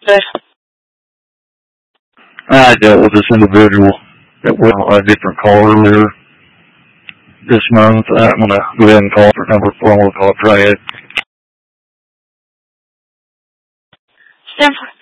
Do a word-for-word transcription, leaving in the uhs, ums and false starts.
Good. I dealt with this individual that went on a different call earlier this month. I'm going to go ahead and call for number four. I'm going to call it Triad. Stanford.